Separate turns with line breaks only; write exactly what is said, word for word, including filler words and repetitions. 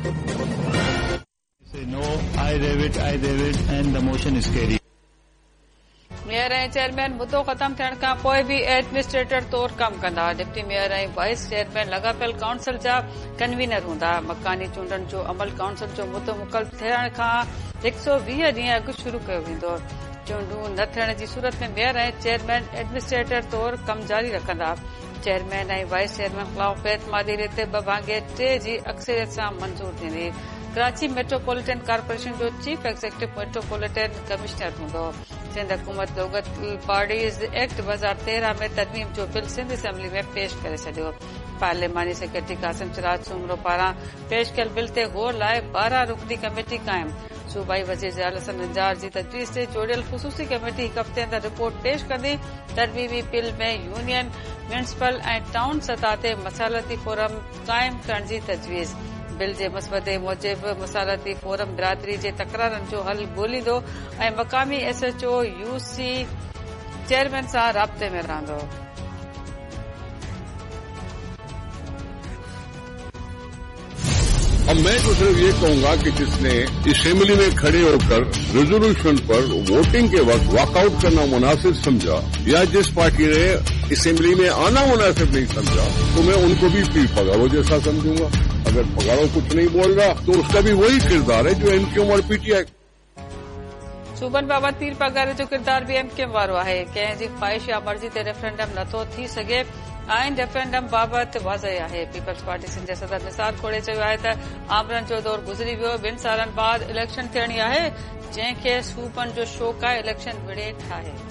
No, I David, I David, and the motion is carried.
Mayor ऐं chairman मुद्दो ख़त्म थियण खां पोइ बि एडमिनिस्ट्रेटर तौर कम कंदा। डिप्टी मेयर ऐं वाइस चेयरमैन लॻापियल काउंसिल जा कन्वीनर हूंदा। मकानी चूंडनि जो अमल काउंसिल जो मुद्दो मुकल थियण खां हिक सौ वीह ॾींहं अॻु शुरू कयो वेंदो। चूंडूं न थियण जी सूरत में मेयर ऐं चेयरमैन एडमिनिस्ट्रेटर तौर कम जारी रखंदा। चेयरमैन ऐं वाइस चेयरमैन ख़िलाफ़ एतमादी रिते ब भाङे टे जी अक्सरियत सां मंज़ूर थींदी। कराची मेट्रोपॉलिटन कॉर्पोरेशन जो चीफ एग्जीक्यूटिव मेट्रोपॉलिटन कमिश्नर हूंदो। सिंध हुकूमत लोकल बॉडीज़ एक्ट ब हज़ार तेरहं में तरमीम जो बिल सिंध असेंबली में पेश करे छडि॒यो। पार्लियामानी सेक्रेटरी कासिम चिराज सूमरो पारां पेश कयल बिल ते गौर लाइ ॿारहं रुकनी कमेटी क़ाइम। सूबाई वज़ीर जालसन निंजार जी तजवीज़ ते जोड़ियल ख़ुसूसी कमेटी हिक हफ़्ते अंदर रिपोर्ट पेश कंदी। तरमीमी बिल में यूनियन म्यूनिसिपल ऐं टाउन सतह ते मसालती फोरम क़ाइम करण जी तजवीज़। बिल जे मसवदे मूजिबि मसालती फोरम बिरादरी जे तकरारनि जो हल ॻोल्हींदो ऐं मक़ामी एसएचओ यूसी चेयरमैन सां राब्ते में रहंदो।
अब मैं तो सिर्फ ये कहूंगा कि जिसने असेंबली में खड़े होकर रेजोल्यूशन पर वोटिंग के वक्त वॉकआउट करना मुनासिब समझा या जिस पार्टी ने असेंबली में आना मुनासिब नहीं समझा तो मैं उनको भी पीर पगारो जैसा समझूंगा। अगर पगारो कुछ नहीं बोल रहा तो उसका भी वही किरदार है जो एमक्यूएम और पीटीआई।
सूबनि बाबति पीर पगारे जो किरदार बि एमक्यूएम वारो आहे। कंहिं जी ख़्वाहिश या मर्ज़ी ते रेफरेंडम नथो थी सघे। आइन रेफरेंडम बाबति वाज़ह आहे। पीपल्स पार्टी सिंध जे सदर निसार खोड़े चयो आहे त आमरन जो दौर गुज़री वियो। ॿिनि सालनि बाद इलेक्शन थियणी आहे। जंहिंखे सूबनि जो शौक़ु आहे इलेक्शन विड़े ठाहे।